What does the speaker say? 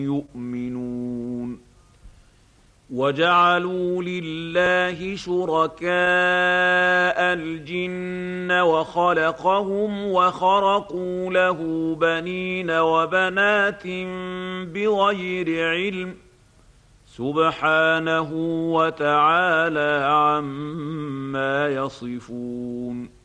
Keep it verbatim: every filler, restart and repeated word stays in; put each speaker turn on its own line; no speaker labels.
يؤمنون وجعلوا لله شركاء الجن وخلقهم وخرقوا له بنين وبنات بغير علم سبحانه وتعالى عما يصفون